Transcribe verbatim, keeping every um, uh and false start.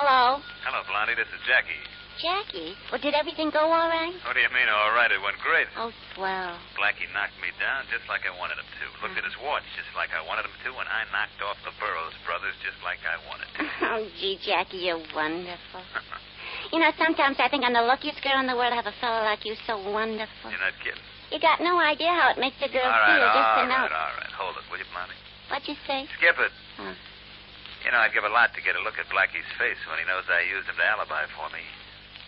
Hello? Hello, Blondie. This is Jackie. Jackie? Well, did everything go all right? What do you mean, all right? It went great. Oh, swell. Blackie knocked me down just like I wanted him to. Looked at his watch just like I wanted him to, and I knocked off the Burroughs brothers just like I wanted to. Oh, gee, Jackie, you're wonderful. You know, sometimes I think I'm the luckiest girl in the world to have a fellow like you, so wonderful. You're not kidding. You got no idea how it makes a girl all right, feel all just to right, know. all right, all right. Hold it, will you, Blondie? What'd you say? Skip it. Huh. You know, I'd give a lot to get a look at Blackie's face when he knows I used him to alibi for me.